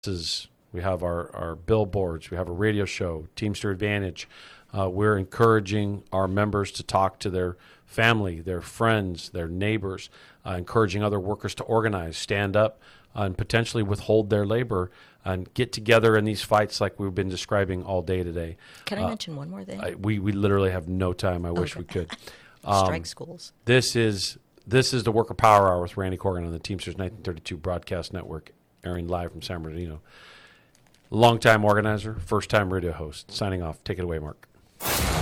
we have our billboards, we have a radio show, Teamster Advantage. We're encouraging our members to talk to their family, their friends, their neighbors, encouraging other workers to organize, stand up, and potentially withhold their labor and get together in these fights like we've been describing all day today. Can I mention one more thing? We literally have no time. I wish we could. Strike schools. This is the Worker Power Hour with Randy Corgan on the Teamsters 1932 Broadcast Network, airing live from San Bernardino. Longtime organizer, first-time radio host. Signing off. Take it away, Mark.